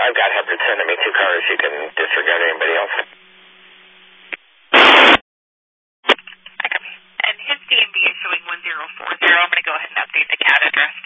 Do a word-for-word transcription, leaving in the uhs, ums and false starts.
I've got Hubbard sending me two cars. You can disregard anybody else. And his D M V is showing one zero four zero. I'm going to go ahead and update the C A D address.